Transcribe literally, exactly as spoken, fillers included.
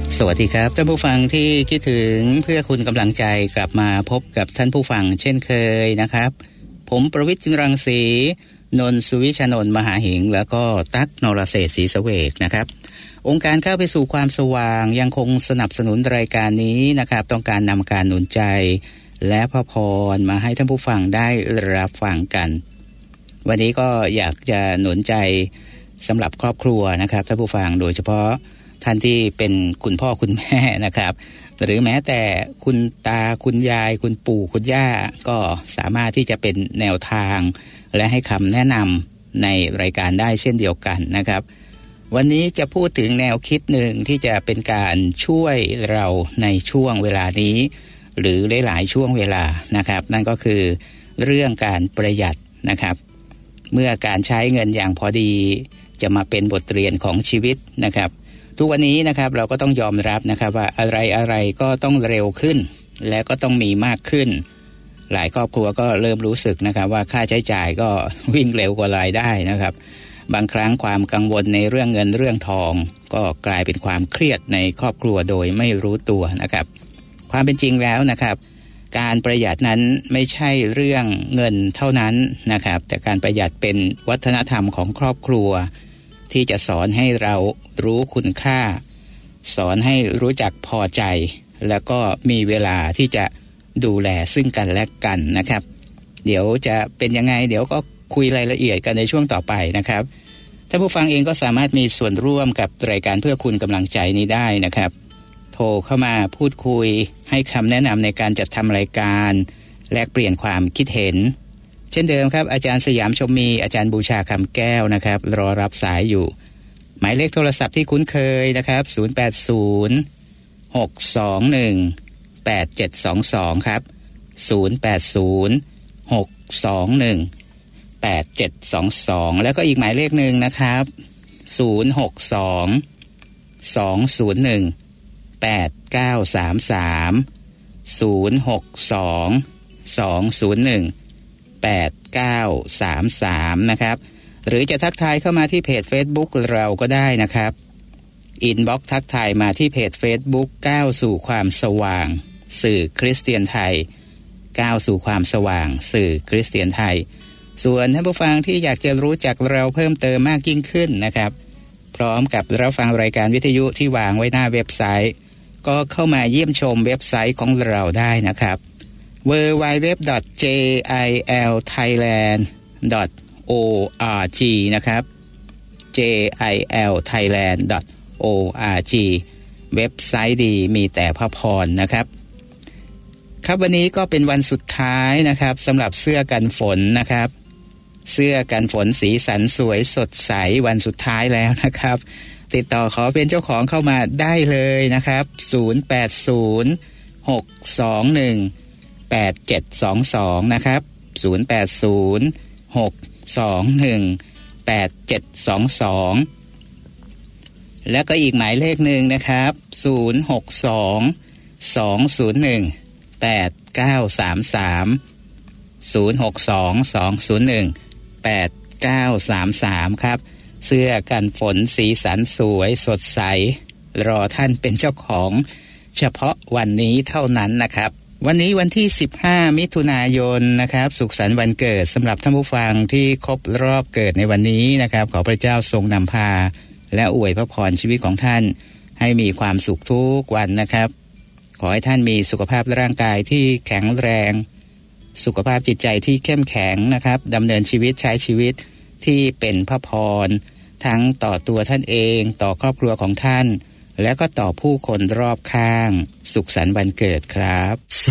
สวัสดีครับท่านผู้ฟังที่คิดถึงเพื่อคุณกำลังใจกลับมาพบกับท่านผู้ฟังเช่นเคยนะครับผมประวิตร จินรังสีนนท์ สุวิชานนท์มหาหิงแล้วก็ตั๊ก นรเศรษฐ์ศรีเสวกนะครับองค์การเข้าไปสู่ความสว่างยังคงสนับสนุนรายการนี้นะครับต้องการนำการหนุนใจและพระพรมาให้ท่านผู้ฟังได้รับฟังกันวันนี้ก็อยากจะหนุนใจสำหรับครอบครัวนะครับท่านผู้ฟังโดยเฉพาะท่านที่เป็นคุณพ่อคุณแม่นะครับหรือแม้แต่คุณตาคุณยายคุณปู่คุณย่าก็สามารถที่จะเป็นแนวทางและให้คำแนะนำในรายการได้เช่นเดียวกันนะครับวันนี้จะพูดถึงแนวคิดหนึ่งที่จะเป็นการช่วยเราในช่วงเวลานี้หรือหลายๆช่วงเวลานะครับนั่นก็คือเรื่องการประหยัดนะครับเมื่อการใช้เงินอย่างพอดีจะมาเป็นบทเรียนของชีวิตนะครับทุกวันนี้นะครับเราก็ต้องยอมรับนะครับว่าอะไรอะไรก็ต้องเร็วขึ้นและก็ต้องมีมากขึ้นหลายครอบครัวก็เริ่มรู้สึกนะครับว่าค่าใช้จ่ายก็วิ่งเร็วกว่ารายได้นะครับบางครั้งความกังวลในเรื่องเงินเรื่องทองก็กลายเป็นความเครียดในครอบครัวโดยไม่รู้ตัวนะครับความเป็นจริงแล้วนะครับการประหยัดนั้นไม่ใช่เรื่องเงินเท่านั้นนะครับแต่การประหยัดเป็นวัฒนธรรมของครอบครัวที่จะสอนให้เรารู้คุณค่าสอนให้รู้จักพอใจแล้วก็มีเวลาที่จะดูแลซึ่งกันและกันนะครับเดี๋ยวจะเป็นยังไงเดี๋ยวก็คุยรายละเอียดกันในช่วงต่อไปนะครับท่านผู้ฟังเองก็สามารถมีส่วนร่วมกับรายการเพื่อคุณกำลังใจนี้ได้นะครับโทรเข้ามาพูดคุยให้คำแนะนำในการจัดทำรายการแลกเปลี่ยนความคิดเห็นเช่นเดิมครับอาจารย์สยามชมมีอาจารย์บูชาคำแก้วนะครับรอรับสายอยู่หมายเลขโทรศัพท์ที่คุ้นเคยนะครับศูนย์ แปด ศูนย์ หก สอง หนึ่ง แปด เจ็ด สอง สองครับศูนย์ แปด ศูนย์ หก สอง หนึ่ง แปด เจ็ด สอง สองแล้วก็อีกหมายเลขหนึ่งนะครับศูนย์ หก สอง สอง ศูนย์ หนึ่ง แปด เก้า สาม สาม ศูนย์ หก สอง สอง ศูนย์ หนึ่ง แปด เก้า สาม สามนะครับหรือจะทักทายเข้ามาที่เพจ Facebook เราก็ได้นะครับอินบ็อกซ์ทักทายมาที่เพจ Facebook ก้าวสู่ความสว่างสื่อคริสเตียนไทยก้าวสู่ความสว่างสื่อคริสเตียนไทยส่วนท่านผู้ฟังที่อยากจะรู้จักเราเพิ่มเติมมากยิ่งขึ้นนะครับพร้อมกับรับฟังรายการวิทยุที่วางไว้หน้าเว็บไซต์ก็เข้ามาเยี่ยมชมเว็บไซต์ของเราได้นะครับ ดับเบิลยู ดับเบิลยู ดับเบิลยู ดอท เจ ไอ แอล ไทยแลนด์ ดอท โอ อาร์ จี นะครับ เจ ไอ แอล ไทยแลนด์ ดอท โอ อาร์ จี เว็บไซต์ดีมีแต่พระพรนะครับครับวันนี้ก็เป็นวันสุดท้ายนะครับสำหรับเสื้อกันฝนนะครับเสื้อกันฝนสีสันสวยสดใสวันสุดท้ายแล้วนะครับติดต่อขอเป็นเจ้าของเข้ามาได้เลยนะครับศูนย์ แปด ศูนย์ หก สอง หนึ่ง แปด เจ็ด สอง สองนะครับศูนย์ แปด ศูนย์ หก สอง หนึ่ง แปด เจ็ด สอง สองแล้วก็อีกหมายเลขหนึ่งนะครับศูนย์ หก สอง สอง ศูนย์ หนึ่ง แปด เก้า สาม สามศูนย์ หก สอง สอง ศูนย์ หนึ่ง แปด เก้า สาม สามครับเสื้อกันฝนสีสันสวยสดใสรอท่านเป็นเจ้าของเฉพาะวันนี้เท่านั้นนะครับวันนี้วันที่สิบห้ามิถุนายนนะครับสุขสันต์วันเกิดสำหรับท่านผู้ฟังที่ครบรอบเกิดในวันนี้นะครับขอพระเจ้าทรงนำพาและอวยพระพรชีวิตของท่านให้มีความสุขทุกวันนะครับขอให้ท่านมีสุขภาพร่างกายที่แข็งแรงสุขภาพจิตใจที่เข้มแข็งนะครับดำเนินชีวิตใช้ชีวิตที่เป็นพระพรทั้งต่อตัวท่านเองต่อครอบครัวของท่านและก็ต่อผู้คนรอบข้างสุขสันต์วันเกิดครับ